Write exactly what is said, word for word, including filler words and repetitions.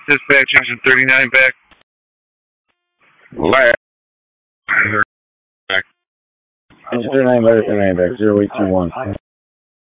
Dispatch engine thirty-nine back. Last. thirty-nine back, thirty-nine back, zero eight two one.